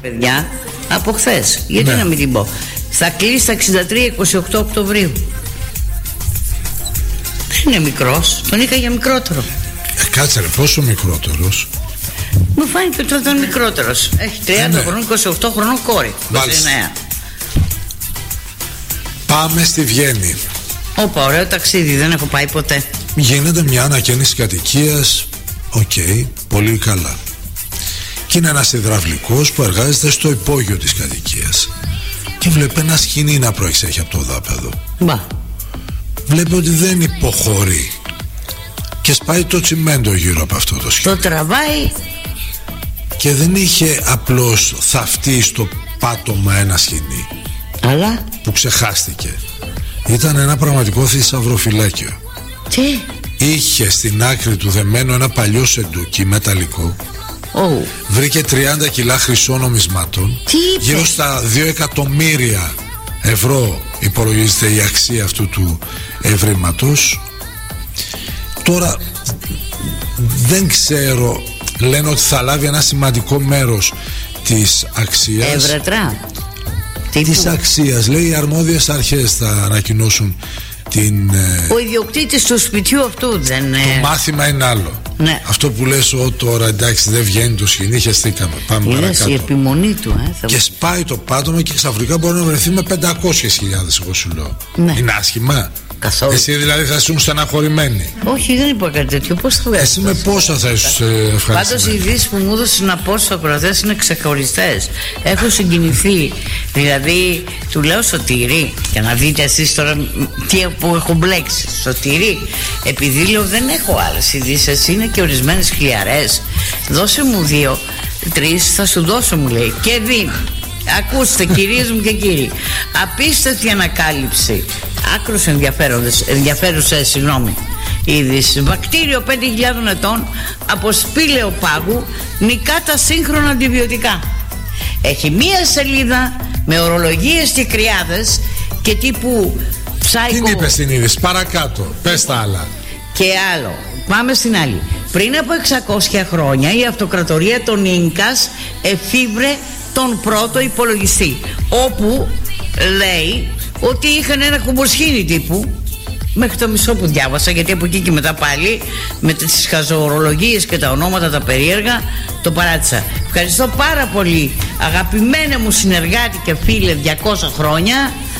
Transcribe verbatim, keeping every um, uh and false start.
παιδιά, από χθες. Γιατί ναι. να μην την πω. Θα κλείσει τα εξήντα τρία είκοσι οκτώ Οκτωβρίου. Δεν είναι μικρός, τον είχα για μικρότερο. Ε, κάτσε ρε, πόσο μικρότερος? Μου φάνηκε ότι ήταν μικρότερος. Έχει τριάντα ναι. χρονών, είκοσι οκτώ χρονών κόρη. Μάλιστα. Πάμε στη Βιέννη. Όπα, ωραίο ταξίδι, δεν έχω πάει ποτέ. Γίνεται μια ανακαίνιση κατοικίας. Οκ, okay, πολύ καλά. Και είναι ένας υδραυλικός που εργάζεται στο υπόγειο της κατοικίας. Και βλέπει ένα σκοινί να προεξέχει από το δάπεδο. Μπα. Βλέπει ότι δεν υποχωρεί. Και σπάει το τσιμέντο γύρω από αυτό το σκοινί. Το τραβάει. Και δεν είχε απλώς θαυτεί στο πάτωμα ένα σκοινί. Αλλά που ξεχάστηκε. Ήταν ένα πραγματικό θησαυροφυλάκιο. Τι? Είχε στην άκρη του δεμένο ένα παλιό σεντούκι μεταλλικό. Oh. Βρήκε τριάντα κιλά χρυσών νομισμάτων. Γύρω στα δύο εκατομμύρια ευρώ υπολογίζεται η αξία αυτού του ευρήματος. Τώρα δεν ξέρω, λένε ότι θα λάβει ένα σημαντικό μέρος της αξίας. Ευρετρά της αξίας, λέει, οι αρμόδιες αρχές θα ανακοινώσουν την... Ο ιδιοκτήτης του σπιτιού αυτού δεν... Το μάθημα είναι άλλο. Ναι. Αυτό που λες ο τώρα, εντάξει, δεν βγαίνει το σκηνή, χεστήκαμε, πάμε λες, παρακάτω. η επιμονή του ε, θα... Και σπάει το πάτωμα και ξαφνικά μπορεί να βρεθεί με πεντακόσιες χιλιάδες, εγώ σου λέω. Ναι. Είναι άσχημα? Καθόλου. Εσύ δηλαδή θα ήσουν στεναχωρημένη? Όχι, δεν είπα κάτι τέτοιο. Πώς θα βγάλεις? Εσύ με πόσα θα ήσουν ευχαριστημένοι? Πάντως οι ειδήσεις που μου έδωσες να πω στους ακροατές είναι ξεχωριστές. Έχω συγκινηθεί. Δηλαδή του λέω Σωτήρη, για να δείτε εσείς τώρα τι που έχω μπλέξει. Σωτήρη, επειδή λέω δεν έχω άλλες ειδήσεις, είναι και ορισμένες χιλιαρές, δώσε μου δύο, τρεις θα σου δώσω, μου λέει. Και δει. Ακούστε κυρίες μου και κύριοι, απίστευτη ανακάλυψη, άκρως ενδιαφέρουσα, συγγνώμη, είδηση. Βακτήριο πέντε χιλιάδων ετών από σπήλαιο πάγου νικά τα σύγχρονα αντιβιωτικά. Έχει μία σελίδα με ορολογίες και κρυάδες και τύπου ψάικο. Τι είπες στην είδηση, παρακάτω, πες τα άλλα. Και άλλο, πάμε στην άλλη. Πριν από εξακόσια χρόνια η αυτοκρατορία των Ίνκας εφήβρε τον πρώτο υπολογιστή, όπου λέει ότι είχαν ένα κουμποσχήνι τύπου, μέχρι το μισό που διάβασα, γιατί από εκεί και μετά πάλι με τις χαζοορολογίες και τα ονόματα τα περίεργα το παράτησα. Ευχαριστώ πάρα πολύ αγαπημένε μου συνεργάτη και φίλε διακόσια χρόνια.